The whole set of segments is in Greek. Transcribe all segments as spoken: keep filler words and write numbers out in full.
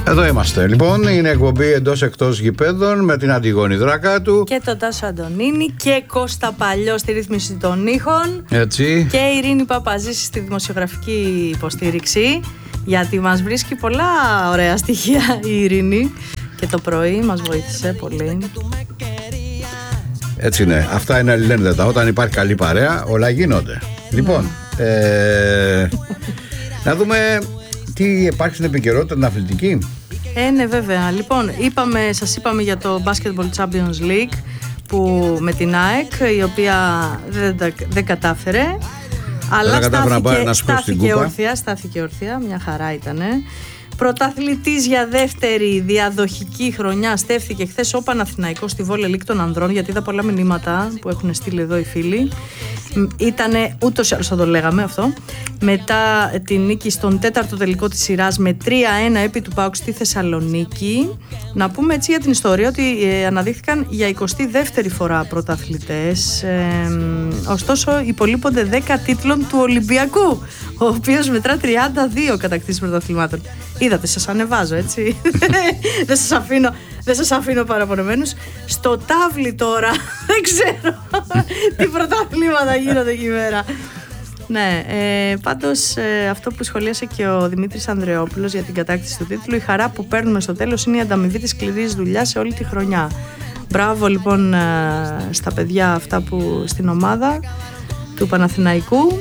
Εδώ είμαστε. Λοιπόν, είναι εκπομπή εντός εκτός γηπέδων με την Αντιγόνη Δρακάτου και τον Τάσο Αντωνίνη και Κώστα Παλιό στη ρύθμιση των ήχων. Έτσι. Και η Ειρήνη Παπαζήση στη δημοσιογραφική υποστήριξη. Γιατί μας βρίσκει πολλά ωραία στοιχεία η Ειρήνη και το πρωί μας βοήθησε πολύ. Έτσι είναι. Αυτά είναι αλληλένδετα. Όταν υπάρχει καλή παρέα, όλα γίνονται. Λοιπόν, ε, να δούμε τι υπάρχει στην επικαιρότητα την αθλητική. Ε, ναι, βέβαια. Λοιπόν, είπαμε, σας είπαμε για το Basketball Champions League που με την ΑΕΚ, η οποία δεν, δεν κατάφερε. Αλλά δεν στάθηκε, να στάθηκε όρθια, στάθηκε όρθια, μια χαρά ήτανε. Πρωταθλητής για δεύτερη διαδοχική χρονιά στέφθηκε χθες ο Παναθηναϊκός στη Volley League των ανδρών, γιατί είδα πολλά μηνύματα που έχουν στείλει εδώ οι φίλοι. Ήτανε ούτως ή άλλως θα το λέγαμε αυτό. Μετά την νίκη στον τέταρτο τελικό της σειράς με τρία ένα επί του ΠΑΟΚ στη Θεσσαλονίκη. Να πούμε έτσι για την ιστορία ότι ε, αναδείχθηκαν για εικοστή δεύτερη φορά πρωταθλητές. Ε, ωστόσο υπολείπονται δέκα τίτλων του Ολυμπιακού, ο οποίος μετρά τριάντα δύο κατακτήσεις πρωταθλημάτων. Είδατε, σας ανεβάζω, έτσι. δεν σας αφήνω, δεν σας αφήνω παραπονεμένους. Στο τάβλι τώρα, δεν ξέρω τι πρωταθλήματα γίνονται εκεί πέρα. Ναι, ε, πάντως ε, αυτό που σχολίασε και ο Δημήτρης Ανδρεόπουλος για την κατάκτηση του τίτλου, η χαρά που παίρνουμε στο τέλος είναι η ανταμοιβή της σκληρής δουλειάς σε όλη τη χρονιά. Μπράβο λοιπόν ε, στα παιδιά αυτά που στην ομάδα του Παναθηναϊκού.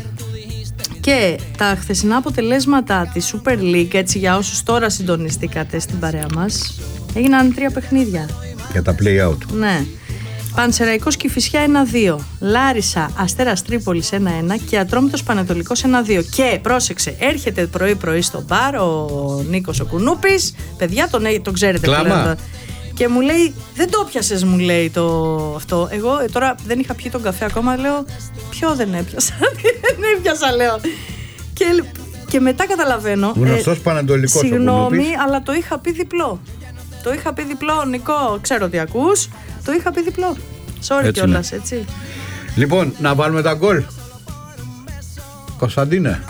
Και τα χθεσινά αποτελέσματα της Super League, έτσι για όσους τώρα συντονιστήκατε στην παρέα μας, έγιναν τρία παιχνίδια. Για τα play-out. Ναι. Πανσεραϊκός Κηφισιά ένα δύο, Λάρισα Αστέρας Τρίπολης ένα ένα και Ατρόμητος Πανετολικός ένα δύο. Και πρόσεξε, έρχεται πρωί-πρωί στο μπαρ ο Νίκος ο Κουνούπης, παιδιά τον, τον ξέρετε πλέον. Και μου λέει, δεν το πιάσες, μου λέει το αυτό. Εγώ ε, τώρα δεν είχα πιει τον καφέ ακόμα, λέω, ποιο δεν έπιασα, δεν έπιασα, λέω. Και, και μετά καταλαβαίνω. Γνωστός ε, Πανετολικός. Συγγνώμη, αλλά το είχα πει διπλό. Το είχα πει διπλό, Νικό, ξέρω τι ακούς. Το είχα πει διπλό. Sorry κιόλας, έτσι. Λοιπόν, να βάλουμε τα γκολ. Κωνσταντίνε.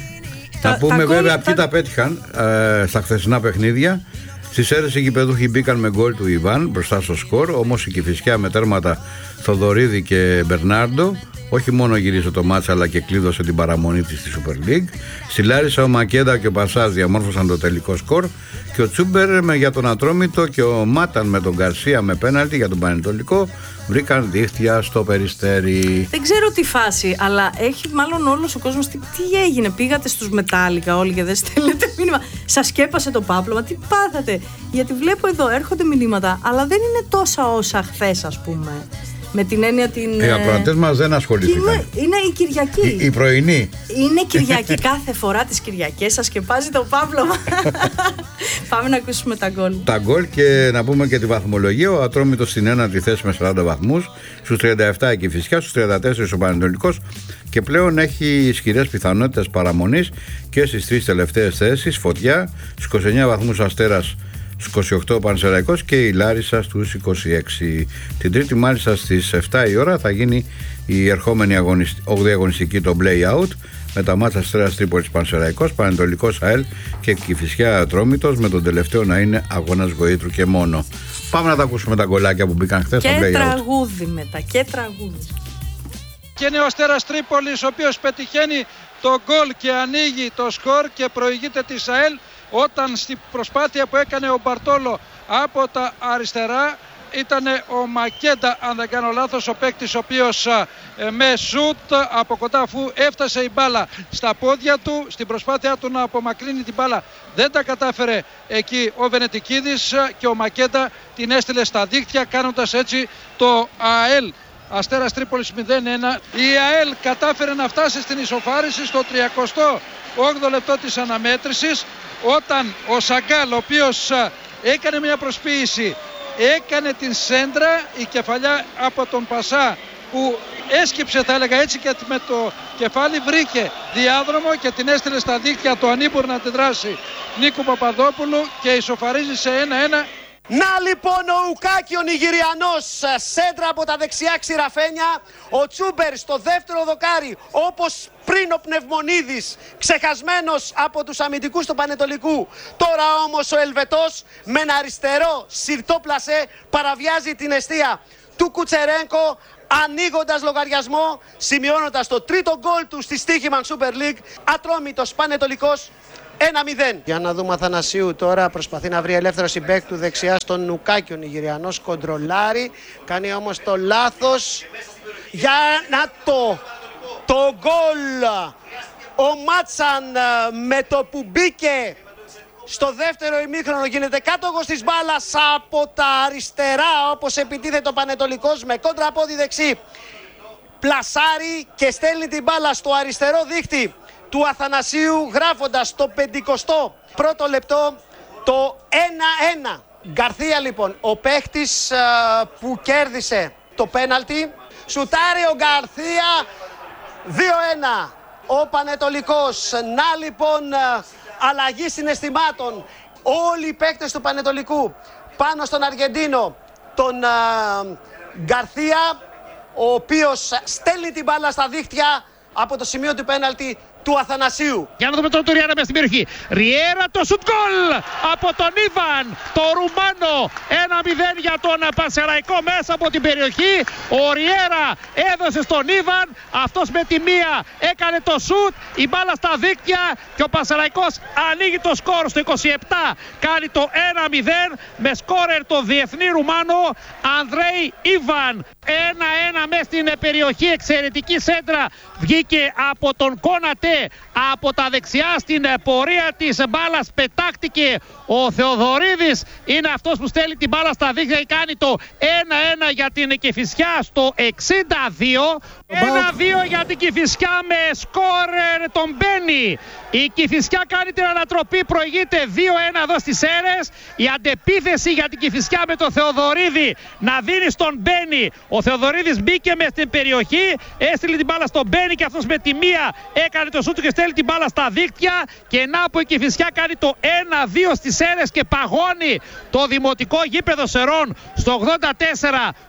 Τα, να πούμε τα βέβαια goal, ποιοι τα... τα πέτυχαν ε, στα χθεσινά παιχνίδια. Στις αίρες οι γηπεδούχοι μπήκαν με γκολ του Ιβάν μπροστά στο σκορ, όμως η Κηφισιά με τέρματα Θοδωρίδη και Μπερνάρντο όχι μόνο γύρισε το μάτς αλλά και κλείδωσε την παραμονή της στη Super League. Στη Λάρισα ο Μακέντα και ο Πασάς διαμόρφωσαν το τελικό σκορ και ο Τσούμπερ με, για τον Ατρόμητο και ο Μάταν με τον Γκαρσία με πέναλτι για τον Πανετολικό βρήκαν δίχτυα στο Περιστέρι. Δεν ξέρω τι φάση, αλλά έχει μάλλον όλος ο κόσμος. Τι, τι έγινε, πήγατε στους Μετάλλικα όλοι και δεν στέλνετε μήνυμα. Σας σκέπασε το πάπλωμα, τι πάθατε? Γιατί βλέπω εδώ έρχονται μηνύματα, αλλά δεν είναι τόσα όσα χθες, ας πούμε. Με την έννοια την. Οι ακροατές μας δεν ασχολήθηκαν. Είναι, είναι η Κυριακή. Η, η πρωινή. Είναι Κυριακή. Κάθε φορά τις Κυριακές σας σκεπάζει το πάπλωμα. Πάμε να ακούσουμε τα γκολ. Τα γκολ και να πούμε και τη βαθμολογία. Ο Ατρόμητος στην ένατη θέση με σαράντα βαθμούς. Στους τριάντα επτά η Κηφισιά, στους τριάντα τέσσερα ο Πανετολικός. Και πλέον έχει ισχυρές πιθανότητες παραμονής και στις τρεις τελευταίες θέσεις. Φωτιά, στους είκοσι εννέα βαθμούς Αστέρας. Στους είκοσι οκτώ ο Πανσεραϊκός και η Λάρισα στους είκοσι έξι. Την Τρίτη μάλιστα στις επτά η ώρα θα γίνει η ερχόμενη όγδοη αγωνιστική, το play-out, με τα μάτσα Αστέρας Τρίπολης Πανσεραϊκός, Πανετολικός ΑΕΛ και Κηφισιά Ατρόμητος, με τον τελευταίο να είναι αγώνας γοήτρου και μόνο. Πάμε να τα ακούσουμε τα γκολάκια που μπήκαν χθες στο play-out. Και τραγούδι μετά, και τραγούδι. Και είναι ο Αστέρας Τρίπολης ο οποίος πετυχαίνει το γκολ και ανοίγει το σκορ και προηγείται της ΑΕΛ, όταν στην προσπάθεια που έκανε ο Μπαρτόλο από τα αριστερά ήταν ο Μακέντα, αν δεν κάνω λάθος, ο παίκτης ο οποίος ε, με σουτ από κοντά, αφού έφτασε η μπάλα στα πόδια του, στην προσπάθεια του να απομακρύνει την μπάλα δεν τα κατάφερε εκεί ο Βενετικίδης και ο Μακέντα την έστειλε στα δίχτυα, κάνοντας έτσι το ΑΕΛ Αστέρας Τρίπολης μηδέν ένα. Η ΑΕΛ κατάφερε να φτάσει στην ισοφάριση στο τριακοστό όγδοο λεπτό της αναμέτρησης, όταν ο Σαγκάλ, ο οποίος έκανε μια προσποίηση, έκανε την σέντρα, η κεφαλιά από τον Πασά που έσκυψε, θα έλεγα έτσι, και με το κεφάλι βρήκε διάδρομο και την έστειλε στα δίχτυα του ανήμπορου να την δράσει Νίκου Παπαδόπουλου και ισοφαρίζει σε ένα ένα. Να λοιπόν ο Ουκάκη ο Νιγηριανός, σέντρα από τα δεξιά ξηραφένια, ο Τσούμπερ στο δεύτερο δοκάρι όπως πριν ο Πνευμονίδης, ξεχασμένος από τους αμυντικούς του Πανετολικού. Τώρα όμως ο Ελβετός με ένα αριστερό συρτό πλασέ παραβιάζει την εστία του Κουτσερένκο, ανοίγοντας λογαριασμό, σημειώνοντας το τρίτο γκολ του στη Στίχημαν Super League. Ατρόμητος Πανετολικός ένα μηδέν. Για να δούμε Αθανασίου τώρα, προσπαθεί να βρει ελεύθερο συμπέκ του δεξιά στον Νουκάκη. Ο Νιγηριανός κοντρολάρει, κάνει όμως το λάθος. Για να το, το γκολ. Ο Μάτσαν με το που μπήκε στο δεύτερο ημίχρονο γίνεται κάτοχος της μπάλας από τα αριστερά, όπως επιτίθεται ο Πανετολικός με κόντρα πόδι δεξί. Πλασάρει και στέλνει την μπάλα στο αριστερό δίχτυ του Αθανασίου, γράφοντας το πεντηκοστό πρώτο λεπτό το ένα ένα. Γκαρθία λοιπόν, ο παίχτης α, που κέρδισε το πέναλτι, σουτάρει ο Γκαρθία, δύο ένα ο Πανετολικός. Να λοιπόν α, αλλαγή συναισθημάτων. Όλοι οι παίκτες του Πανετολικού πάνω στον Αργεντίνο, τον α, Γκαρθία, ο οποίος στέλνει την μπάλα στα δίχτυα από το σημείο του πέναλτι του Αθανασίου. Για να δούμε τον Ριέρα μέσα στην περιοχή. Ριέρα, το σουτ γκολ από τον Ιβαν, το Ρουμάνο. ένα μηδέν για τον Πανσεραϊκό μέσα από την περιοχή. Ο Ριέρα έδωσε στον Ιβαν, αυτός με τη μία έκανε το σουτ, η μπάλα στα δίκτυα και ο Πανσεραϊκός ανοίγει το σκορ στο είκοσι επτά. Κάνει το ένα μηδέν με σκόρερ το διεθνή Ρουμάνο Ανδρέη Ιβαν. ένα ένα μέσα στην περιοχή, εξαιρετική σέντρα βγήκε από τον Κόνατε. Από τα δεξιά στην πορεία της μπάλας πετάχτηκε ο Θεοδωρίδης, είναι αυτός που στέλνει την μπάλα στα δίχτυα και κάνει το ένα ένα για την Κηφισιά στο εξήντα δύο. ένα δύο για την Κηφισιά με σκόρερ τον Μπένι. Η Κηφισιά κάνει την ανατροπή, προηγείται δύο ένα εδώ στις Σέρρες. Η αντεπίθεση για την Κηφισιά με τον Θεοδωρίδη να δίνει στον Μπένι. Ο Θεοδωρίδης μπήκε μες στην περιοχή, έστειλε την μπάλα στον Μπένι και αυτός με τη μία έκανε το σούτ και στέλνει την μπάλα στα δίκτυα. Και να που η Κηφισιά κάνει το ένα δύο στις Σέρρες και παγώνει το δημοτικό γήπεδο Σερών στο ογδόντα τέσσερα